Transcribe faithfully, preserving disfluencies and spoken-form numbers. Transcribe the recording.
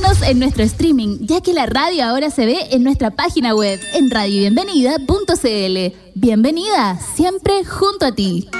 Síguenos en nuestro streaming, ya que la radio ahora se ve en nuestra página web en radio bienvenida punto c l. Bienvenida, siempre junto a ti.